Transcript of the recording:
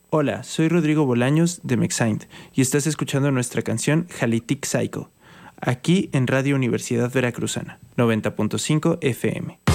Hola, soy Rodrigo Bolaños de Mexaint y estás escuchando nuestra canción Jalitic Cycle, aquí en Radio Universidad Veracruzana, 90.5 FM.